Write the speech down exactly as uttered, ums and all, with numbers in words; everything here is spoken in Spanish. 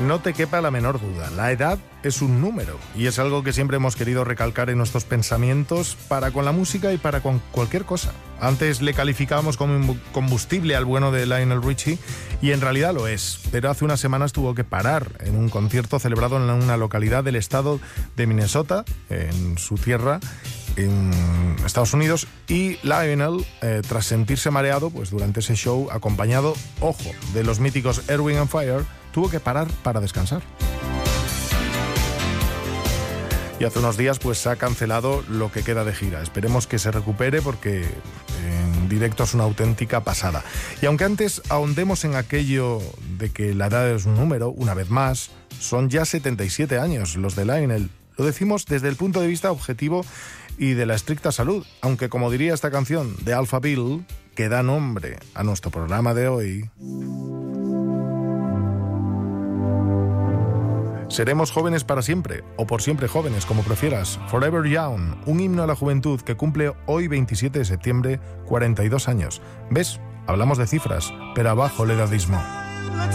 no te quepa la menor duda, la edad es un número y es algo que siempre hemos querido recalcar en nuestros pensamientos para con la música y para con cualquier cosa. Antes le calificábamos como combustible al bueno de Lionel Richie y en realidad lo es, pero hace unas semanas tuvo que parar en un concierto celebrado en una localidad del estado de Minnesota, en su tierra, en Estados Unidos, y Lionel, eh, tras sentirse mareado, pues durante ese show, acompañado, ojo, de los míticos Earth, Wind and Fire, tuvo que parar para descansar. Y hace unos días pues se ha cancelado lo que queda de gira. Esperemos que se recupere porque en directo es una auténtica pasada. Y aunque antes ahondemos en aquello de que la edad es un número, una vez más, son ya setenta y siete años los de Lionel. Lo decimos desde el punto de vista objetivo y de la estricta salud, aunque como diría esta canción de Alpha Bill, que da nombre a nuestro programa de hoy... Seremos jóvenes para siempre, o por siempre jóvenes, como prefieras. Forever Young, un himno a la juventud que cumple hoy veintisiete de septiembre, cuarenta y dos años. ¿Ves? Hablamos de cifras, pero abajo el edadismo.